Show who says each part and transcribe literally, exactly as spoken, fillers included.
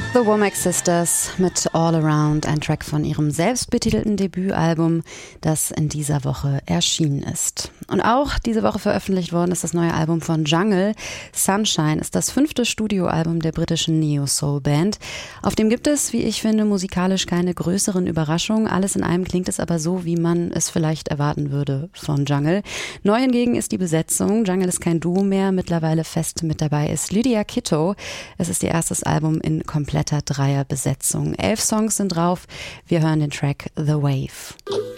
Speaker 1: The Womack Sisters mit All Around, ein Track von ihrem selbstbetitelten Debütalbum, das in dieser Woche erschienen ist. Und auch diese Woche veröffentlicht worden ist das neue Album von Jungle. Sunshine ist das fünfte Studioalbum der britischen Neo-Soul-Band. Auf dem gibt es, wie ich finde, musikalisch keine größeren Überraschungen. Alles in allem klingt es aber so, wie man es vielleicht erwarten würde von Jungle. Neu hingegen ist die Besetzung. Jungle ist kein Duo mehr. Mittlerweile fest mit dabei ist Lydia Kitto. Es ist ihr erstes Album in kompletter Dreierbesetzung. Elf Songs sind drauf. Wir hören den Track The Wave.